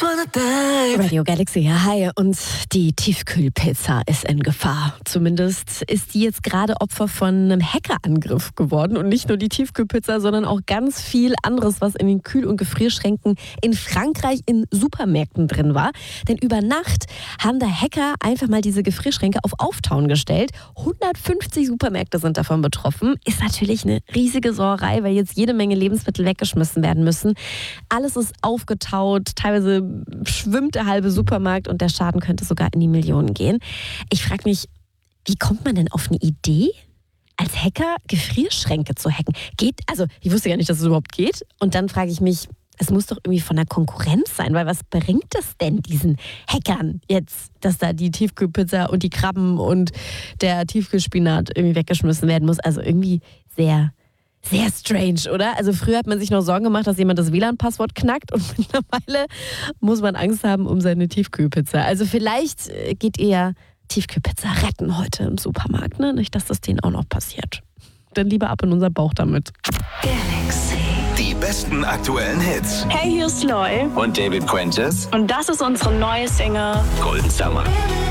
Radio Galaxy, ja, hi. Und die Tiefkühlpizza ist in Gefahr. Zumindest ist die jetzt gerade Opfer von einem Hackerangriff geworden. Und nicht nur die Tiefkühlpizza, sondern auch ganz viel anderes, was in den Kühl- und Gefrierschränken in Frankreich in Supermärkten drin war. Denn über Nacht haben da Hacker einfach mal diese Gefrierschränke auf Auftauen gestellt. 150 Supermärkte sind davon betroffen. Ist natürlich eine riesige Sauerei, weil jetzt jede Menge Lebensmittel weggeschmissen werden müssen. Alles ist aufgetaut, teilweise schwimmt der halbe Supermarkt und der Schaden könnte sogar in die Millionen gehen. Ich frage mich, wie kommt man denn auf eine Idee, als Hacker Gefrierschränke zu hacken? Ich wusste gar nicht, dass es überhaupt geht. Und dann frage ich mich, es muss doch irgendwie von der Konkurrenz sein, weil was bringt es denn diesen Hackern jetzt, dass da die Tiefkühlpizza und die Krabben und der Tiefkühlspinat irgendwie weggeschmissen werden muss? Also irgendwie sehr strange, oder? Also früher hat man sich noch Sorgen gemacht, dass jemand das WLAN-Passwort knackt und mittlerweile muss man Angst haben um seine Tiefkühlpizza. Also vielleicht geht eher Tiefkühlpizza retten heute im Supermarkt, ne? Nicht, dass das denen auch noch passiert. Dann lieber ab in unser Bauch damit. Galaxy. Die besten aktuellen Hits. Hey, hier ist Loy. Und David Quentis. Und das ist unsere neue Single Golden Summer.